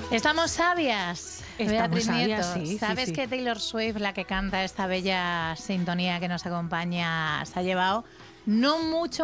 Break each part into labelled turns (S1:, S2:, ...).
S1: Estamos sabias,
S2: Estamos
S1: Beatriz Nieto.
S2: sabias, sí,
S1: ¿Sabes
S2: sí.
S1: que Taylor Swift, la que canta esta bella sintonía que nos acompaña, se ha llevado no mucho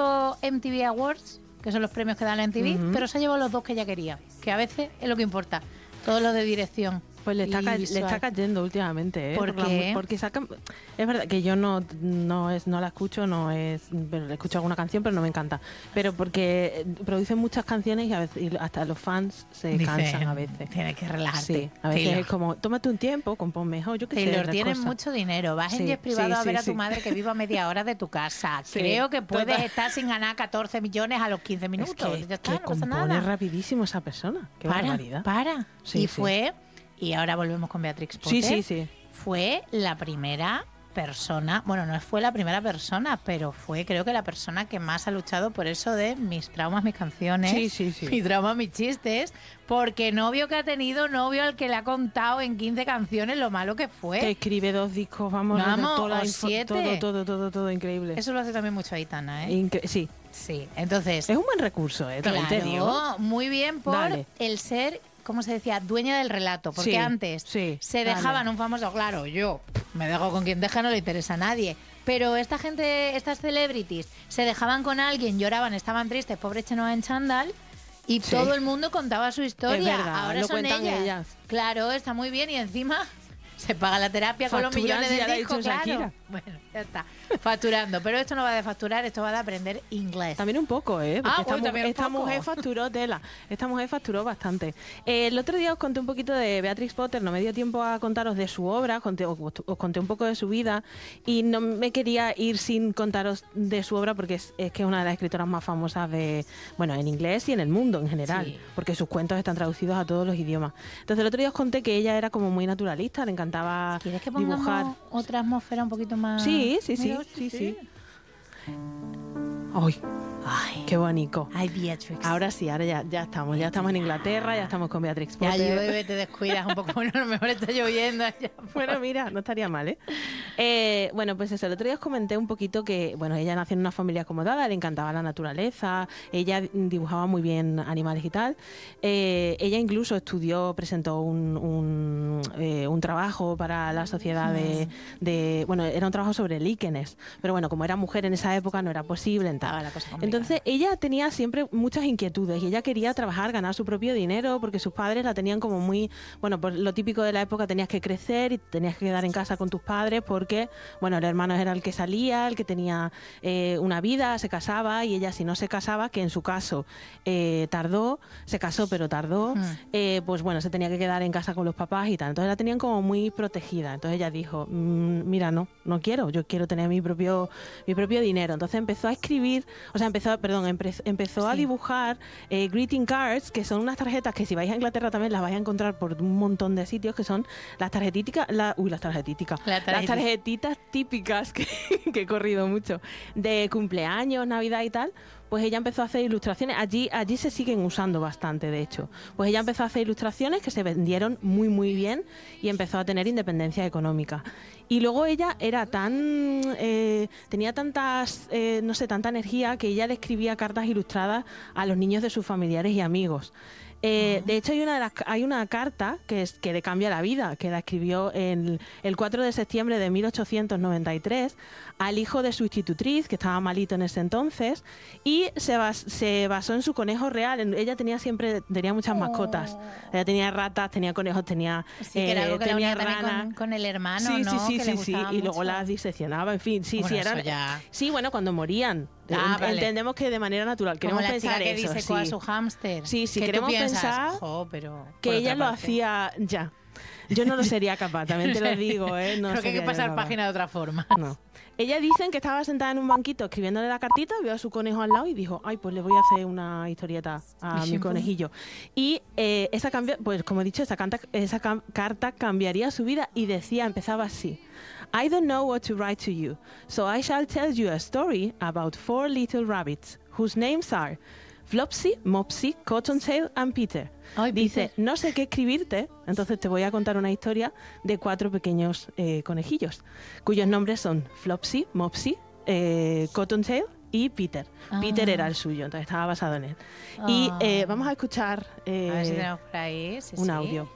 S1: MTV Awards, que son los premios que da la MTV, pero se ha llevado los 2 que ella quería, que a veces es lo que importa, todo lo de dirección.
S2: Pues le está
S1: visual.
S2: cayendo últimamente, ¿eh?
S1: ¿Por qué?
S2: Porque sacan... Es verdad que yo no la escucho, pero le escucho alguna canción, pero no me encanta. Pero porque producen muchas canciones y a veces y hasta los fans se cansan a veces.
S1: Tienes que relajarte.
S2: Sí, a veces
S1: Taylor.
S2: es como, tómate un tiempo, compón mejor, yo qué sé.
S1: Taylor,
S2: las
S1: tienes
S2: cosas.
S1: mucho dinero. Vas en
S2: Sí,
S1: jet privado
S2: sí,
S1: a ver
S2: sí,
S1: a tu
S2: sí.
S1: madre que vive a media hora de tu casa.
S2: Sí,
S1: Creo que puedes
S2: total.
S1: estar sin ganar 14 millones a los 15
S2: Es
S1: minutos.
S2: que,
S1: Ya está,
S2: que
S1: no pasa
S2: compone
S1: nada.
S2: rapidísimo esa persona. Qué barbaridad.
S1: Para.
S2: Sí,
S1: Y
S2: sí.
S1: fue, y ahora volvemos con Beatrix Potter.
S2: Sí.
S1: Fue la primera persona, bueno, no fue la primera persona, pero fue creo que la persona que más ha luchado por eso de mis traumas, mis canciones,
S2: Sí.
S1: mis traumas, mis chistes, porque novio que ha tenido, novio al que le ha contado en 15 canciones lo malo que fue.
S2: Que escribe 2 discos, vamos, toda la
S1: o 7.
S2: todo increíble.
S1: Eso lo hace también mucho Aitana, ¿eh?
S2: Sí.
S1: Sí, entonces...
S2: Es un buen recurso, también te digo.
S1: Claro, muy bien por
S2: Dale.
S1: el ser, ¿cómo se decía? Dueña del relato. Porque
S2: Sí,
S1: antes
S2: sí,
S1: se
S2: dale.
S1: dejaban un famoso, claro, yo me dejo con quien deja, no le interesa a nadie. Pero esta gente, estas celebrities, se dejaban con alguien, lloraban, estaban tristes, pobre Chenoa en chándal, y
S2: Sí.
S1: todo el mundo contaba su historia.
S2: Es verdad,
S1: Ahora
S2: lo
S1: son
S2: cuentan ellas.
S1: Claro, está muy bien y encima se paga la terapia con los
S2: Facturan,
S1: millones
S2: ya lo
S1: de
S2: ha
S1: discos,
S2: dicho
S1: claro.
S2: Shakira.
S1: Bueno, ya está. Facturando. Pero esto no va de facturar, esto va de aprender inglés.
S2: También un poco, ¿eh? Porque
S1: también un
S2: esta
S1: poco.
S2: mujer facturó tela. Esta mujer facturó bastante. El otro día os conté un poquito de Beatrix Potter, no me dio tiempo a contaros de su obra, os conté un poco de su vida y no me quería ir sin contaros de su obra porque es que es una de las escritoras más famosas en inglés y en el mundo en general,
S1: Sí.
S2: porque sus cuentos están traducidos a todos los idiomas. Entonces el otro día os conté que ella era como muy naturalista, le encantaba
S1: ¿Quieres que
S2: dibujar.
S1: pongamos otra atmósfera un poquito más...?
S2: Sí.
S1: Mira,
S2: Ay, qué bonito.
S1: Ay, Beatrix.
S2: Ahora sí, ahora ya estamos en Inglaterra, ya estamos con Beatrix
S1: Ya
S2: Potter.
S1: llueve, te descuidas un poco. Bueno, a lo mejor está lloviendo. Ya.
S2: Bueno, mira, no estaría mal, ¿eh? Bueno, pues eso, el otro día os comenté un poquito que, bueno, ella nació en una familia acomodada, le encantaba la naturaleza, ella dibujaba muy bien animales y tal. Ella incluso presentó un trabajo para la sociedad bueno, era un trabajo sobre líquenes, pero bueno, como era mujer en esa época no era posible.
S1: Estaba la cosa complicada.
S2: Entonces ella tenía siempre muchas inquietudes y ella quería trabajar, ganar su propio dinero porque sus padres la tenían como muy, bueno, pues lo típico de la época, tenías que crecer y tenías que quedar en casa con tus padres porque, bueno, el hermano era el que salía, el que tenía una vida, se casaba y ella si no se casaba, que en su caso se casó pero tardó, pues bueno, se tenía que quedar en casa con los papás y tal. Entonces la tenían como muy protegida. Entonces ella dijo, mira, no quiero, yo quiero tener mi propio dinero. Entonces empezó a escribir, empezó a dibujar greeting cards, que son unas tarjetas que si vais a Inglaterra también las vais a encontrar por un montón de sitios, que son las tarjetitas típicas que he corrido mucho, de cumpleaños, Navidad y tal. Pues ella empezó a hacer ilustraciones, allí se siguen usando bastante, de hecho. Pues ella empezó a hacer ilustraciones que se vendieron muy bien y empezó a tener independencia económica. Y luego ella era tenía tanta energía que ella le escribía cartas ilustradas a los niños de sus familiares y amigos. De hecho hay una carta que le cambia la vida, que la escribió el 4 de septiembre de 1893 al hijo de su institutriz, que estaba malito en ese entonces, y se basó en su conejo real. Ella tenía muchas mascotas. Ella tenía ratas, tenía conejos, tenía
S1: que era algo que
S2: tenía
S1: la unía también
S2: ranas.
S1: con el hermano,
S2: Sí,
S1: ¿no?
S2: sí,
S1: Que le
S2: y
S1: gustaba
S2: luego
S1: mucho.
S2: las diseccionaba, en fin,
S1: Bueno, eso ya.
S2: Sí, bueno, cuando morían.
S1: Vale.
S2: Entendemos que de manera natural.
S1: Como
S2: Queremos
S1: la
S2: pensar
S1: chica que
S2: eso,
S1: disecó a
S2: sí.
S1: su hámster.
S2: Sí,
S1: que
S2: queremos
S1: tú piensas,
S2: pensar
S1: pero
S2: que
S1: por
S2: ella
S1: otra
S2: lo
S1: parte.
S2: hacía ya. Yo no lo sería capaz, también te lo digo, No
S1: Creo que hay
S2: sería
S1: que
S2: yo
S1: pasar
S2: capaz.
S1: página de otra forma.
S2: No. Ella dicen que estaba sentada en un banquito escribiéndole la cartita, vio a su conejo al lado y dijo, ay, pues le voy a hacer una historieta a mi conejillo. Y pues como he dicho, esa carta cambiaría su vida y empezaba así. I don't know what to write to you, so I shall tell you a story about 4 little rabbits, whose names are Flopsy, Mopsy, Cottontail and Peter.
S1: Ay,
S2: Dice,
S1: Peter.
S2: no sé qué escribirte, entonces te voy a contar una historia de 4 pequeños conejillos, cuyos nombres son Flopsy, Mopsy, Cottontail y Peter. Peter era el suyo, entonces estaba basado en él. Y vamos a escuchar
S1: a ver si tenemos por ahí.
S2: un audio.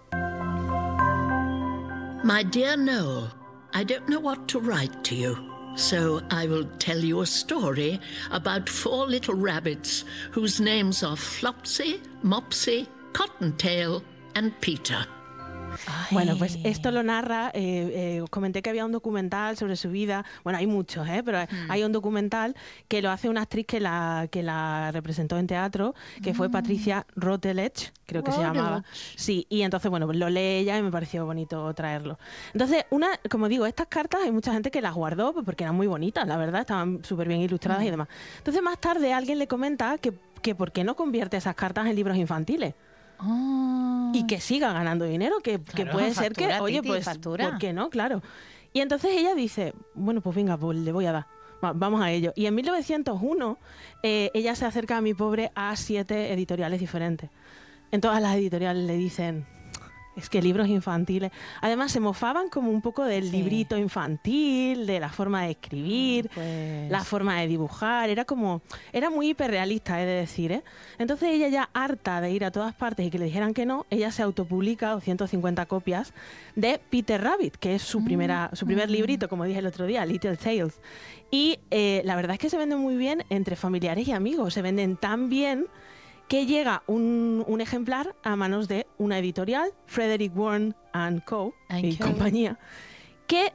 S3: My dear Noel, I don't know what to write to you, so I will tell you a story about 4 little rabbits whose names are Flopsy, Mopsy, Cottontail and Peter.
S2: Ay. Bueno, pues esto lo narra, os comenté que había un documental sobre su vida, bueno, hay muchos, pero hay un documental que lo hace una actriz que la representó en teatro, que fue Patricia Routledge, creo que se llamaba. Sí, y entonces, bueno, pues lo lee ella y me pareció bonito traerlo. Entonces, como digo, estas cartas hay mucha gente que las guardó porque eran muy bonitas, la verdad, estaban súper bien ilustradas y demás. Entonces, más tarde alguien le comenta que por qué no convierte esas cartas en libros infantiles. Y que siga ganando dinero, que puede ser que, oye, pues, ¿por qué no? Claro. Y entonces ella dice, bueno, pues venga, pues le voy a dar. Vamos a ello. Y en 1901 ella se acerca a mi pobre a 7 editoriales diferentes. En todas las editoriales le dicen, es que libros infantiles. Además se mofaban como un poco del librito infantil, de la forma de escribir, la forma de dibujar. Era muy hiperrealista, he de decir, Entonces ella, ya harta de ir a todas partes y que le dijeran que no, ella se autopublica 250 copias de Peter Rabbit, que es su primer librito, como dije el otro día, Little Tales. Y la verdad es que se venden muy bien entre familiares y amigos. Se venden tan bien que llega un ejemplar a manos de una editorial, Frederick Warne Co. y compañía, que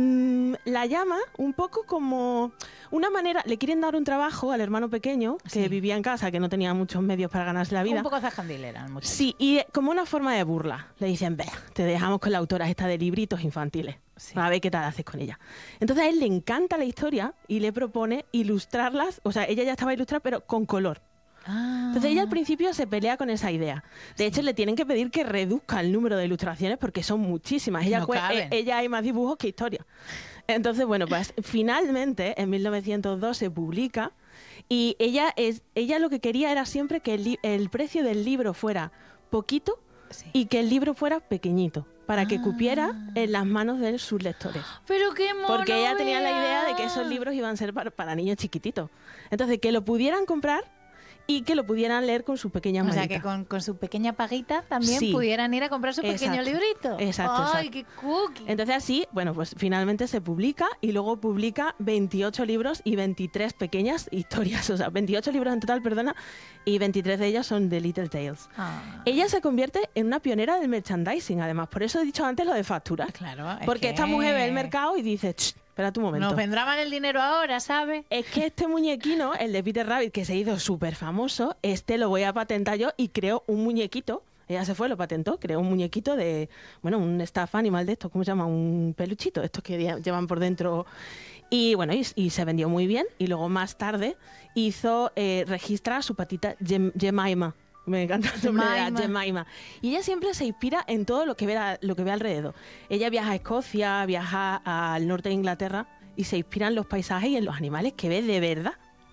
S2: la llama un poco como una manera, le quieren dar un trabajo al hermano pequeño que vivía en casa, que no tenía muchos medios para ganarse la vida.
S1: Un poco zascandilera.
S2: Sí, y como una forma de burla. Le dicen, ve, te dejamos con la autora esta de libritos infantiles. A ver qué tal haces con ella. Entonces a él le encanta la historia y le propone ilustrarlas, o sea, ella ya estaba ilustrada, pero con color. Entonces ella al principio se pelea con esa idea. De hecho, le tienen que pedir que reduzca el número de ilustraciones porque son muchísimas. Ella hay más dibujos que historia. Entonces, bueno, pues finalmente en 1902 se publica y ella lo que quería era siempre que el precio del libro fuera poquito y que el libro fuera pequeñito, para que cupiera en las manos de sus lectores.
S1: ¡Pero qué mono!
S2: Porque ella tenía la idea de que esos libros iban a ser para niños chiquititos. Entonces, que lo pudieran comprar y que lo pudieran leer con sus pequeñas manitas.
S1: O sea, que con su pequeña paguita también pudieran ir a comprar su pequeño librito.
S2: Exacto.
S1: ¡Ay, qué cookie!
S2: Entonces así, bueno, pues finalmente se publica y luego publica 28 libros y 23 pequeñas historias. O sea, 28 libros en total, perdona, y 23 de ellas son de Little Tales. Ella se convierte en una pionera del merchandising, además. Por eso he dicho antes lo de facturar.
S1: Claro.
S2: Porque esta mujer ve el mercado y dice, espérate un momento.
S1: Nos vendrá mal el dinero ahora, ¿sabes?
S2: Es que este muñequino, el de Peter Rabbit, que se hizo súper famoso, lo voy a patentar yo y creo un muñequito. Ella se fue, lo patentó, creó un muñequito de, bueno, un stuffed animal de estos, ¿cómo se llama? Un peluchito, estos que llevan por dentro. Y bueno, y se vendió muy bien. Y luego más tarde registra a su patita Jemima. Me encanta el nombre de Jemima. Y ella siempre se inspira en todo lo que ve alrededor. Ella viaja a Escocia, viaja al norte de Inglaterra y se inspira en los paisajes y en los animales que ve de verdad.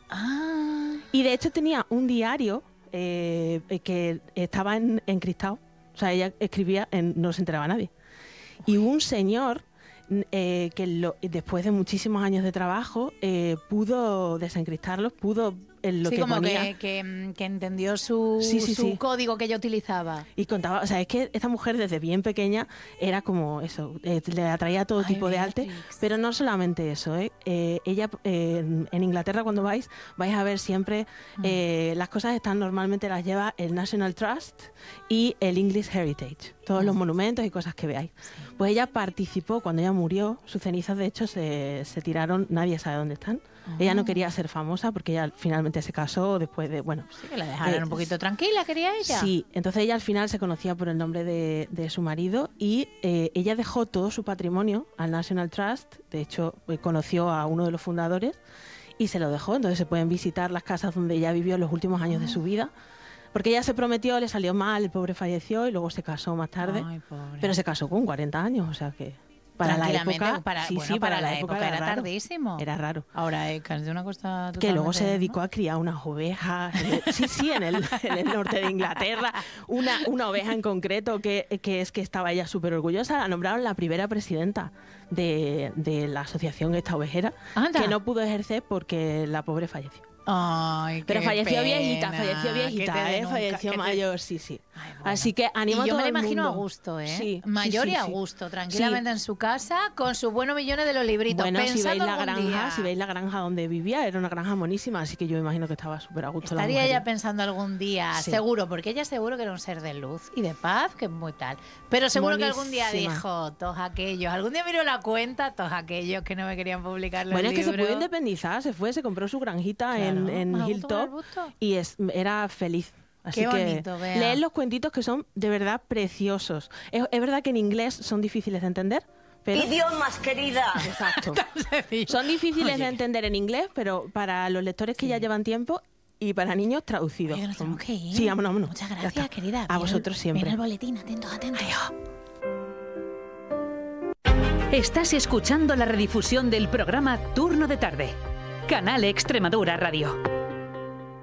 S2: Y de hecho tenía un diario que estaba encriptado. O sea, ella escribía, no se enteraba nadie. Y un señor después de muchísimos años de trabajo pudo desencriptarlos,
S1: que entendió su código que ella utilizaba.
S2: Y contaba, o sea, es que esta mujer desde bien pequeña era como eso, le atraía todo tipo de arte, pero no solamente eso, ella en Inglaterra cuando vais a ver siempre las cosas normalmente las lleva el National Trust y el English Heritage, todos los monumentos y cosas que veáis. Pues ella participó, cuando ella murió, sus cenizas de hecho se tiraron, nadie sabe dónde están. Ella no quería ser famosa porque ella finalmente se casó después de, bueno...
S1: Sí, que la dejaron un poquito tranquila, quería ella.
S2: Sí, entonces ella al final se conocía por el nombre de su marido y ella dejó todo su patrimonio al National Trust. De hecho, conoció a uno de los fundadores y se lo dejó. Entonces se pueden visitar las casas donde ella vivió los últimos años de su vida. Porque ella se prometió, le salió mal, el pobre falleció y luego se casó más tarde.
S1: Ay, pobre.
S2: Pero se casó con 40 años, o sea que... Para la
S1: Tranquilamente,
S2: época,
S1: para la época era
S2: raro.
S1: tardísimo.
S2: Era raro.
S1: Ahora es casi una cosa
S2: Que luego se
S1: totalmente,
S2: dedicó a criar unas ovejas. En el norte de Inglaterra. Una oveja en concreto que estaba ella súper orgullosa. La nombraron la primera presidenta de la asociación esta ovejera.
S1: Anda.
S2: Que no pudo ejercer porque la pobre falleció.
S1: Ay,
S2: Pero
S1: qué
S2: falleció
S1: pena.
S2: viejita,
S1: Que te den
S2: falleció
S1: que te-
S2: mayor, sí.
S1: Ay, bueno.
S2: Así que animo a
S1: Y yo
S2: todo
S1: me la
S2: el
S1: imagino
S2: mundo.
S1: a gusto, ¿eh?
S2: Sí,
S1: Mayor
S2: sí,
S1: y a
S2: sí.
S1: gusto, tranquilamente en su casa, con sus buenos millones de los libritos.
S2: Bueno, si veis
S1: pensando
S2: la
S1: algún
S2: granja,
S1: día.
S2: si veis la granja donde vivía, era una granja monísima, así que yo imagino que estaba súper a gusto.
S1: Estaría
S2: la mujer.
S1: ella pensando algún día,
S2: Sí.
S1: seguro, porque ella seguro que era un ser de luz y de paz, que es muy tal. Pero seguro que algún día
S2: Buenísima.
S1: dijo, todos aquellos, algún día miró la cuenta, todos aquellos que no me querían publicar los
S2: Bueno, es que se
S1: libros.
S2: pudo independizar, se compró su granjita
S1: Claro,
S2: en
S1: más a gusto con el
S2: Hilltop
S1: gusto.
S2: y era feliz. Así
S1: Qué
S2: que
S1: bonito, Bea.
S2: leed los cuentitos que son de verdad preciosos. Es verdad que en inglés son difíciles de entender, pero...
S4: Idiomas, querida.
S2: Exacto. Son difíciles de entender en inglés, pero para los lectores que ya llevan tiempo y para niños traducidos.
S1: Oye, nos tenemos que ir.
S2: Sí, vámonos.
S1: Muchas
S2: Ya
S1: gracias,
S2: está.
S1: querida.
S2: A
S1: Viene
S2: vosotros
S1: el-
S2: siempre.
S1: Viene el boletín, atentos, atentos.
S5: Estás escuchando la redifusión del programa Turno de Tarde. Canal Extremadura Radio.